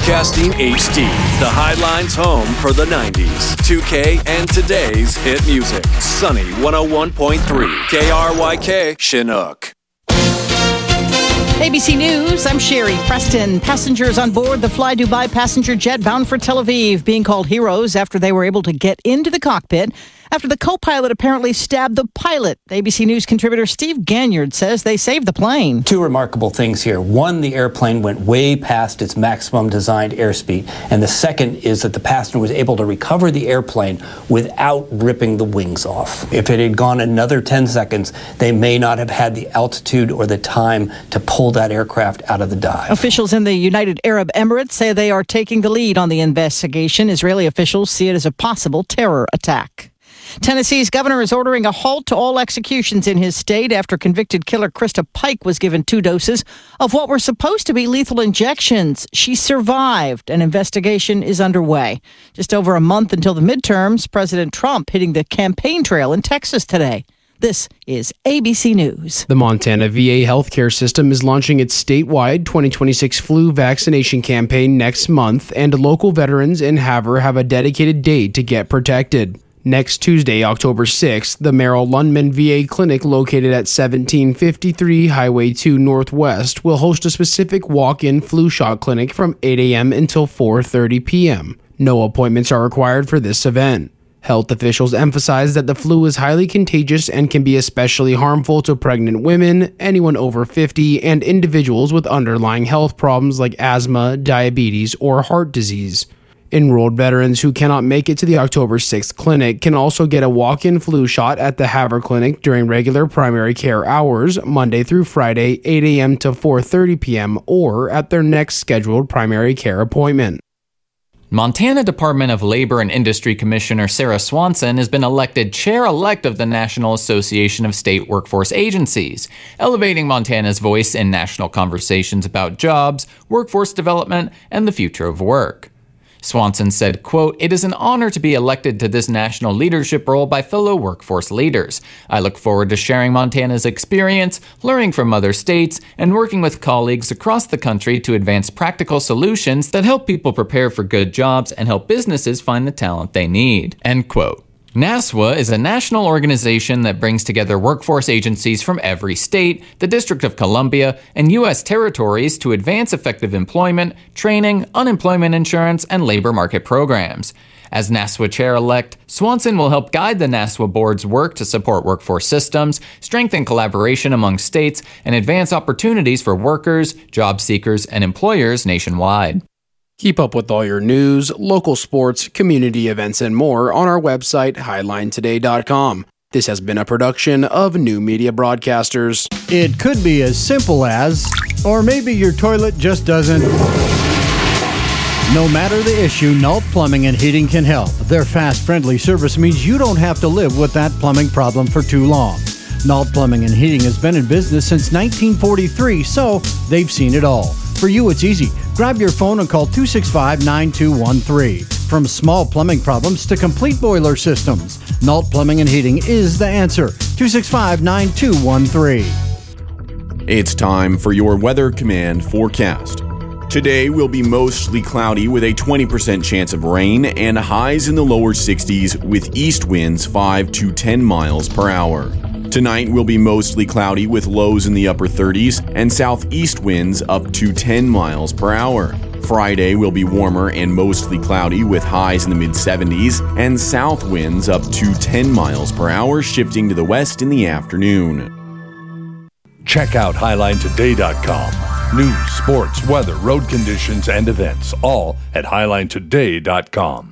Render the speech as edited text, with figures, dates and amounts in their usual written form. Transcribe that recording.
Broadcasting HD, the Highlines home for the 90s, 2K, and today's hit music. Sunny 101.3, KRYK, Chinook. ABC News, I'm Sherry Preston. Passengers on board the Fly Dubai passenger jet bound for Tel Aviv being called heroes after they were able to get into the cockpit after the co-pilot apparently stabbed the pilot. ABC News contributor Steve Ganyard says they saved the plane. Two remarkable things here. One, the airplane went way past its maximum designed airspeed. And the second is that the passenger was able to recover the airplane without ripping the wings off. If it had gone another 10 seconds, they may not have had the altitude or the time to pull that aircraft out of the dive. Officials in the United Arab Emirates say they are taking the lead on the investigation. Israeli officials see it as a possible terror attack. Tennessee's governor is ordering a halt to all executions in his state after convicted killer Krista Pike was given 2 doses of what were supposed to be lethal injections. She survived. An investigation is underway. Just over a month until the midterms, President Trump hitting the campaign trail in Texas today. This is ABC News. The Montana VA healthcare system is launching its statewide 2026 flu vaccination campaign next month, and local veterans in Havre have a dedicated date to get protected. Next Tuesday, October 6th, the Merrill Lundman VA Clinic located at 1753 Highway 2 Northwest will host a specific walk-in flu shot clinic from 8 a.m. until 4:30 p.m. No appointments are required for this event. Health officials emphasize that the flu is highly contagious and can be especially harmful to pregnant women, anyone over 50, and individuals with underlying health problems like asthma, diabetes, or heart disease. Enrolled veterans who cannot make it to the October 6th clinic can also get a walk-in flu shot at the Havre Clinic during regular primary care hours, Monday through Friday, 8 a.m. to 4:30 p.m., or at their next scheduled primary care appointment. Montana Department of Labor and Industry Commissioner Sarah Swanson has been elected chair-elect of the National Association of State Workforce Agencies, elevating Montana's voice in national conversations about jobs, workforce development, and the future of work. Swanson said, quote, "It is an honor to be elected to this national leadership role by fellow workforce leaders. I look forward to sharing Montana's experience, learning from other states, and working with colleagues across the country to advance practical solutions that help people prepare for good jobs and help businesses find the talent they need." End quote. NASWA is a national organization that brings together workforce agencies from every state, the District of Columbia, and U.S. territories to advance effective employment, training, unemployment insurance, and labor market programs. As NASWA chair-elect, Swanson will help guide the NASWA board's work to support workforce systems, strengthen collaboration among states, and advance opportunities for workers, job seekers, and employers nationwide. Keep up with all your news, local sports, community events, and more on our website, HighlineToday.com. This has been a production of New Media Broadcasters. It could be as simple as, or maybe your toilet just doesn't. No matter the issue, Nault Plumbing and Heating can help. Their fast, friendly service means you don't have to live with that plumbing problem for too long. Nault Plumbing and Heating has been in business since 1943, so they've seen it all. For you, it's easy. Grab your phone and call 265-9213. From small plumbing problems to complete boiler systems, Nault Plumbing and Heating is the answer. 265-9213. It's time for your Weather Command forecast. Today will be mostly cloudy with a 20% chance of rain and highs in the lower 60s with east winds 5 to 10 miles per hour. Tonight will be mostly cloudy with lows in the upper 30s and southeast winds up to 10 miles per hour. Friday will be warmer and mostly cloudy with highs in the mid-70s and south winds up to 10 miles per hour, shifting to the west in the afternoon. Check out HighlineToday.com. News, sports, weather, road conditions, and events, all at HighlineToday.com.